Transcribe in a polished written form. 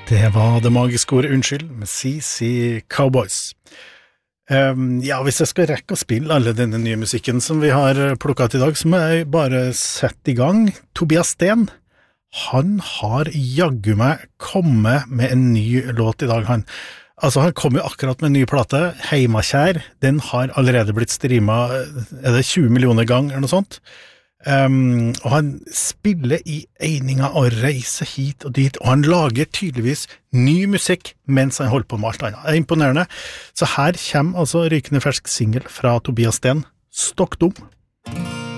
Det var det magiske ordet unnskyld med CC Cowboys. Ja, hvis jeg skal rekke å spille alle denne nye musikken som vi har plukket i dag, så må jeg bare sette i gang. Tobias Sten, han har jaggu meg kommet med en ny låt i dag. Han kom jo akkurat med en ny plate, Heimakjær. Den har allerede blitt streamet, det 20 millioner gang eller noe sånt? Og han spiller i eininga og reiser hit og dit, og han lager tydeligvis ny musikk mens han holder på med alt annet. Det er imponerende. Så her kommer altså rykende fersk single fra Tobias Sten, Stokkdom.